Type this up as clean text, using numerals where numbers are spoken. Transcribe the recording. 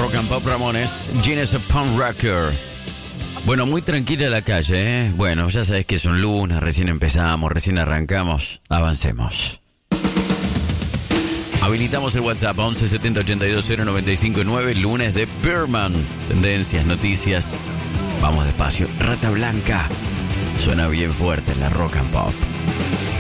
Rock and Pop Ramones, Genius of Punk Rocker. Bueno, muy tranquila la calle, ¿eh? Bueno, ya sabes que es un lunes, recién empezamos, recién arrancamos. Avancemos. Habilitamos el WhatsApp 11 70 82 095 9, lunes de Birdman. Tendencias, noticias. Vamos despacio. Rata Blanca. Suena bien fuerte en la Rock and Pop.